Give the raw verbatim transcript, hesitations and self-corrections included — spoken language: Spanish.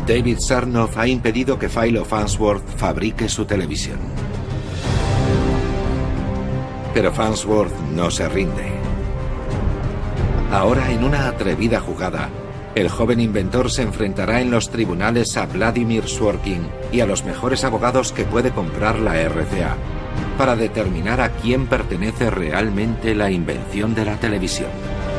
David Sarnoff ha impedido que Philo Farnsworth fabrique su televisión. Pero Farnsworth no se rinde. Ahora, en una atrevida jugada, el joven inventor se enfrentará en los tribunales a Vladimir Sworkin y a los mejores abogados que puede comprar la R C A, para determinar a quién pertenece realmente la invención de la televisión.